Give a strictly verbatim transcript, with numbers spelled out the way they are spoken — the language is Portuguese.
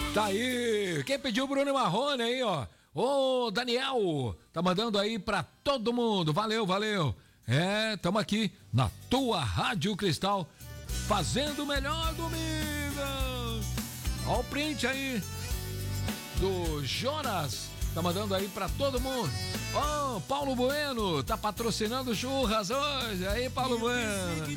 Tá aí. Quem pediu o Bruno Marrone aí, ó? Ô, Daniel, tá mandando aí pra todo mundo. Valeu, valeu. É, tamo aqui na tua Rádio Cristal, fazendo o melhor domingo. Ó o print aí do Jonas. Tá mandando aí pra todo mundo. Ó, oh, Paulo Bueno tá patrocinando churras hoje. Aí, Paulo Bueno.